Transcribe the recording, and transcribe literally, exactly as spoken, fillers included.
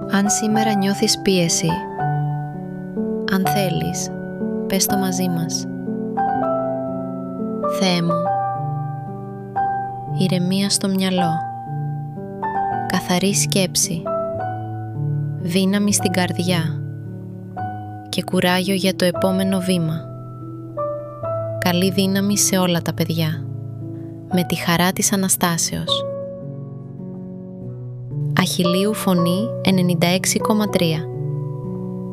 Αν σήμερα νιώθεις πίεση, αν θέλεις, πες το μαζί μας. Θεέ μου, ηρεμία στο μυαλό, καθαρή σκέψη, δύναμη στην καρδιά και κουράγιο για το επόμενο βήμα. Καλή δύναμη σε όλα τα παιδιά, με τη χαρά της Αναστάσεως. Αχιλλείου Φωνή ενενήντα έξι κόμμα τρία.